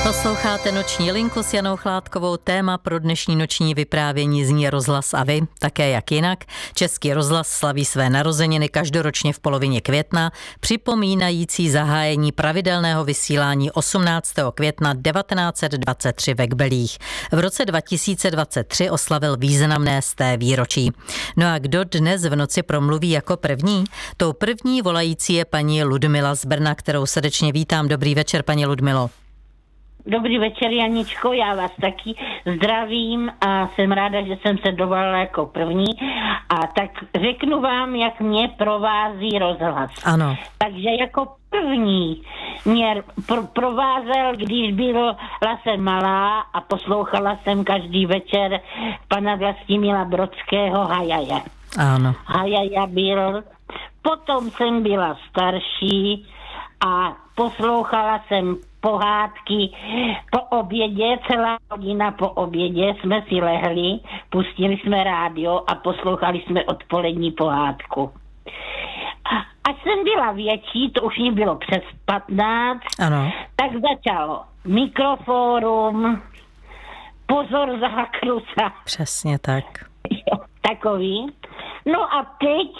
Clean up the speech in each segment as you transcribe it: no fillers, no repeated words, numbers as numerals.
Posloucháte Noční linku s Janou Chládkovou. Téma pro dnešní noční vyprávění zní Rozhlas a vy, také jak jinak. Český rozhlas slaví své narozeniny každoročně v polovině května, připomínající zahájení pravidelného vysílání 18. května 1923 ve Kbelích. V roce 2023 oslavil významné sté výročí. No a kdo dnes v noci promluví jako první? Tou první volající je paní Ludmila z Brna, kterou srdečně vítám. Dobrý večer, paní Ludmilo. Dobrý večer, Janičko, já vás taky zdravím a jsem ráda, že jsem se dovolila jako první. A tak řeknu vám, jak mě provází rozhlas. Ano. Takže jako první mě provázel, když byla jsem malá a poslouchala jsem každý večer pana Vlastimila Brodského Hajaja. Ano. Hajaja byl. Potom jsem byla starší a poslouchala jsem pohádky po obědě, celá hodina po obědě jsme si lehli, pustili jsme rádio a poslouchali jsme odpolední pohádku. Až jsem byla větší, to už mi bylo přes 15, Ano. tak začalo Mikrofórum, Pozor za Krusa. Přesně tak. Takový. No a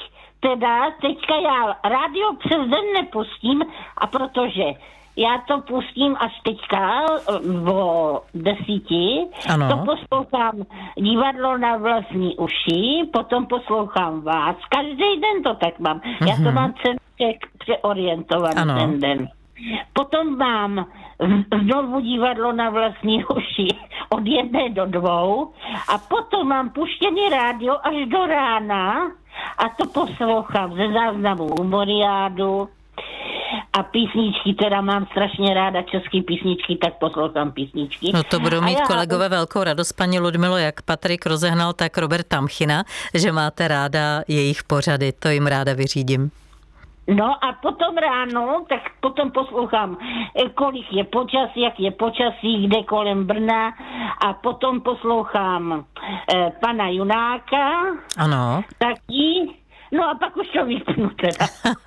teďka já rádio přes den nepustím, a protože já to pustím až teďka o 10. Ano. To poslouchám divadlo na vlastní uši, potom poslouchám vás. Každý den to tak mám. Já to mám přeorientovat ten den. Potom mám znovu divadlo na vlastní uši od 1 do 2 a potom mám puštěný rádio až do rána a to poslouchám ze záznamu Humoriádu. A písničky, teda mám strašně ráda české písničky, tak poslouchám písničky. No to budou mít kolegové velkou radost, paní Ludmilo, jak Patrik Rozehnal, tak Robert Tamchina, že máte ráda jejich pořady, to jim ráda vyřídím. No a potom ráno, tak potom poslouchám, kolik je počasí, jak je počasí, kde kolem Brna a potom poslouchám pana Junáka. Ano. Taky, no a pak už to vypnu teda.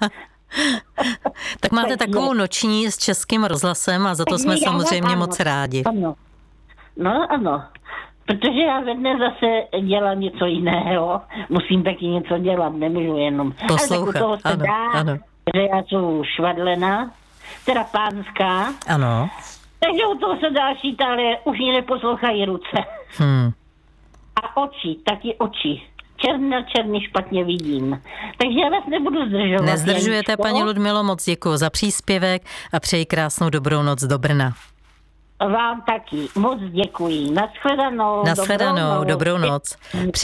Tak máte takovou noční s Českým rozhlasem a za to jsme samozřejmě moc rádi. Ano. No ano, protože já ve dne zase dělám něco jiného, musím taky něco dělat, nemůžu jenom poslouchat. Ale tak u toho se dá, že já jsem švadlena, teda pánská. Ano. Takže u toho se dá šít, ale už mě neposlouchají ruce. A oči, taky oči. Černý špatně vidím. Takže já vás nebudu zdržovat. Nezdržujete, paní Ludmilo, moc děkuji za příspěvek a přeji krásnou dobrou noc do Brna. Vám taky. Moc děkuji. Nashledanou, dobrou noc.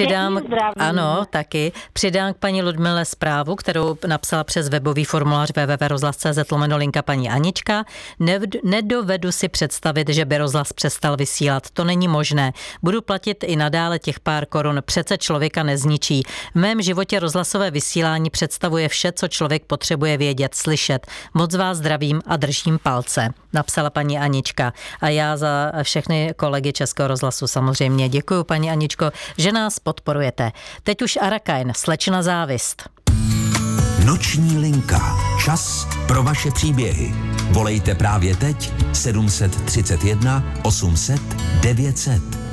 Přidám k paní Ludmile zprávu, kterou napsala přes webový formulář www.rozhlas.cz/linka paní Anička. Nedovedu si představit, že by rozhlas přestal vysílat. To není možné. Budu platit i nadále těch pár korun. Přece člověka nezničí. V mém životě rozhlasové vysílání představuje vše, co člověk potřebuje vědět, slyšet. Moc vás zdravím a držím palce, napsala paní Anička. A já za všechny kolegy Českého rozhlasu samozřejmě děkuji, paní Aničko, že nás podporujete. Teď už Arakajn, Slečna závist. Noční linka. Čas pro vaše příběhy. Volejte právě teď 731 800 900.